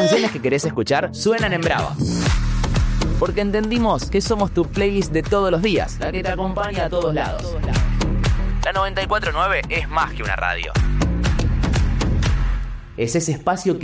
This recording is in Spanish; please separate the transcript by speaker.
Speaker 1: canciones que querés escuchar suenan en Brava. Porque entendimos que somos tu playlist de todos los días, la que te acompaña a todos lados. La 94.9 es más que una radio. Es ese espacio que